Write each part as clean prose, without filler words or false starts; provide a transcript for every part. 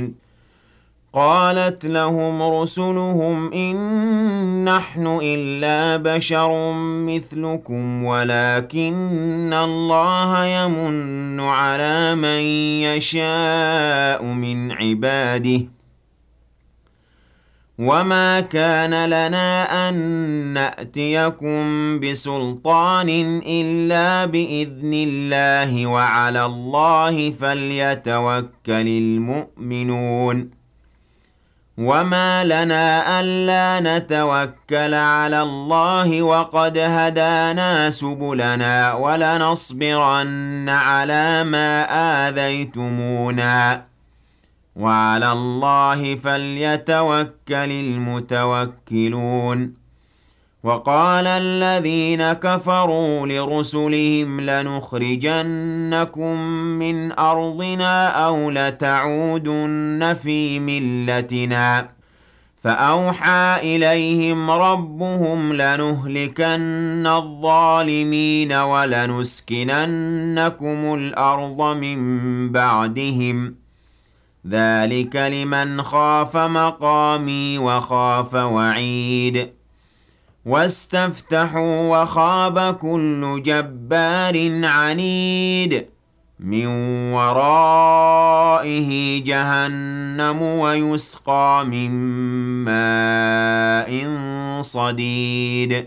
مُبِينٌ قالت لهم رسلهم إن نحن إلا بشر مثلكم ولكن الله يمن على من يشاء من عباده وما كان لنا أن نأتيكم بسلطان إلا بإذن الله وعلى الله فليتوكل المؤمنون وما لنا ألا نتوكل على الله وقد هدانا سبلنا ولنصبرن على ما آذيتمونا وعلى الله فليتوكل المتوكلون وقال الذين كفروا لرسلهم لنخرجنكم من أرضنا أو لتعودن في ملتنا فأوحى إليهم ربهم لنهلكن الظالمين ولنسكننكم الأرض من بعدهم ذلك لمن خاف مقامي وخاف وعيد واستفتحوا وخاب كل جبار عنيد من ورائه جهنم ويسقى من ماء صديد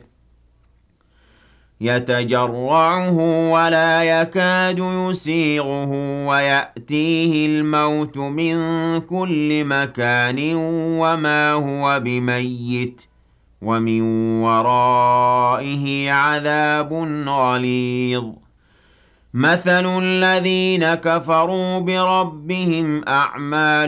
يتجرعه ولا يكاد يسيغه ويأتيه الموت من كل مكان وما هو بميت ومن ورائه عذاب غليظ مثل الذين كفروا بربهم أعمال